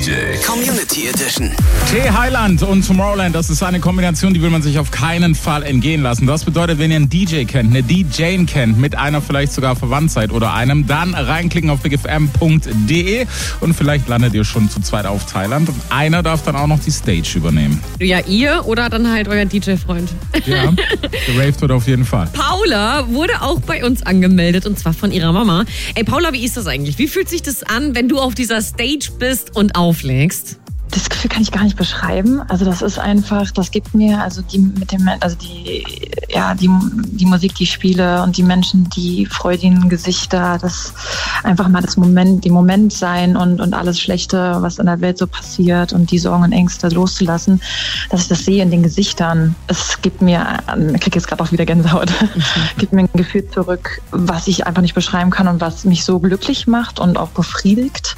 Community Edition. T-Highland und Tomorrowland, das ist eine Kombination, die will man sich auf keinen Fall entgehen lassen. Das bedeutet, wenn ihr einen DJ kennt, eine DJin kennt, mit einer vielleicht sogar verwandt seid oder einem, dann reinklicken auf bigfm.de und vielleicht landet ihr schon zu zweit auf Thailand. Und einer darf dann auch noch die Stage übernehmen. Ja, ihr oder dann halt euer DJ-Freund. Ja, geraved wird auf jeden Fall. Paula wurde auch bei uns angemeldet und zwar von ihrer Mama. Ey Paula, wie ist das eigentlich? Wie fühlt sich das an, wenn du auf dieser Stage bist und auflegst? Das Gefühl kann ich gar nicht beschreiben. Also das ist einfach, das gibt mir, also die Musik, die ich spiele und die Menschen, die freudigen Gesichter, das einfach mal den Moment sein und alles Schlechte, was in der Welt so passiert und die Sorgen und Ängste loszulassen, dass ich das sehe in den Gesichtern. Es gibt mir, ich kriege jetzt gerade auch wieder Gänsehaut, gibt mir ein Gefühl zurück, was ich einfach nicht beschreiben kann und was mich so glücklich macht und auch befriedigt.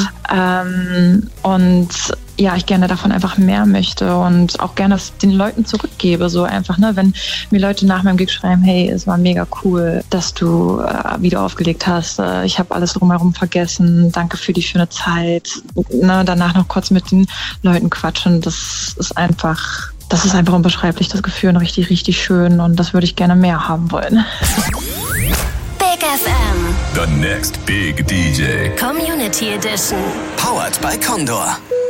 Und ja, ich gerne davon einfach mehr möchte und auch gerne das den Leuten zurückgebe. So einfach, ne, wenn mir Leute nach meinem Gig schreiben, hey, es war mega cool, dass du wieder aufgelegt hast. Ich habe alles drumherum vergessen. Danke für die schöne Zeit. Ne, danach noch kurz mit den Leuten quatschen. Das ist einfach unbeschreiblich, das Gefühl, richtig, richtig schön. Und das würde ich gerne mehr haben wollen. Big FM. The next big DJ. Community Edition. Powered by Condor.